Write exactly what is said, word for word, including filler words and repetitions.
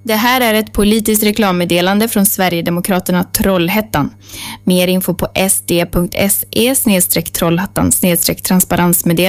Det här är ett politiskt reklammeddelande från Sverigedemokraterna Trollhättan. Mer info på sd punkt se slash trollhättan slash transparensmeddelande.